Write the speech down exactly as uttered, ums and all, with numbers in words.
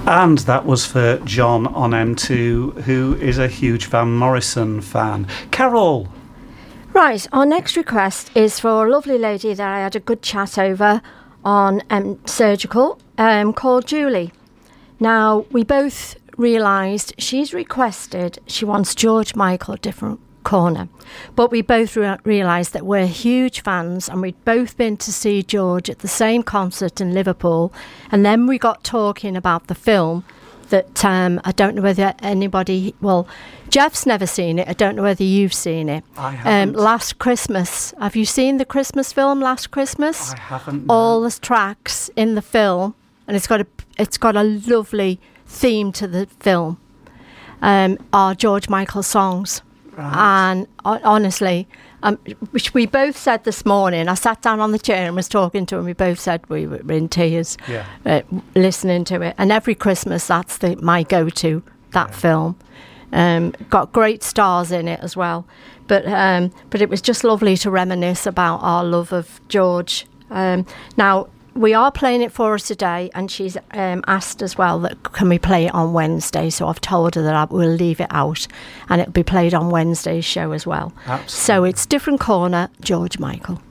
And that was for John on M two, who is a huge Van Morrison fan. Carol. Right, our next request is for a lovely lady that I had a good chat over on um, Surgical, um, called Julie. Now, we both realised she's requested, she wants George Michael, Different Corner. But we both re- realised that we're huge fans, and we'd both been to see George at the same concert in Liverpool. And then we got talking about the film that um, I don't know whether anybody... Well, Jeff's never seen it. I don't know whether you've seen it. I haven't. Um, Last Christmas. Have you seen the Christmas film, Last Christmas? I haven't. No. All the tracks in the film, and it's got a it's got a lovely theme to the film, um, are George Michael songs. Right. And uh, honestly, um, which we both said this morning, I sat down on the chair and was talking to him. We both said we were in tears, Yeah. uh, listening to it. And every Christmas, that's the my go-to, that Yeah. film. Um, got great stars in it as well. But um, but it was just lovely to reminisce about our love of George. Um, now, we are playing it for her today, and she's um, asked as well that can we play it on Wednesday. So I've told her that I will leave it out, and it'll be played on Wednesday's show as well. Absolutely. So it's Different Corner, George Michael.